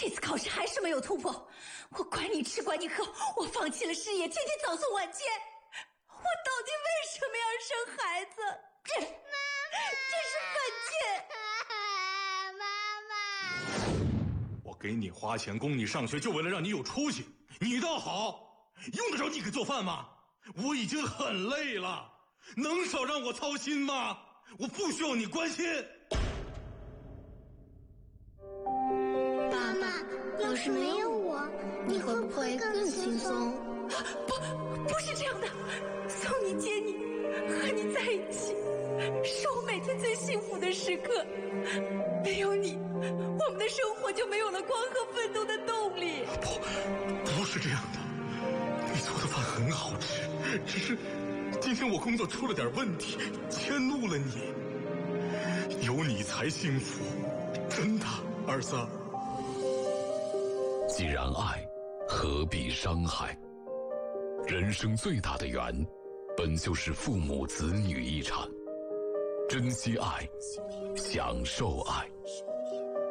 这次考试还是没有突破，我管你吃管你喝，我放弃了事业，天天早送晚接。我到底为什么要生孩子？这是犯贱！ 妈妈，我给你花钱供你上学，就为了让你有出息。你倒好，用得着你给做饭吗？我已经很累了，能少让我操心吗？我不需要你关心。 妈妈，要是没有我，你会不会更轻松？ 不是这样的，送你接你，和你在一起，是我每天最幸福的时刻。没有你，我们的生活就没有了光和奋斗的动力。 不是这样的，你做的饭很好吃，只是今天我工作出了点问题，迁怒了你。有你才幸福，真的，儿子。 既然爱，何必伤害？人生最大的缘，本就是父母子女一场。珍惜爱，享受爱。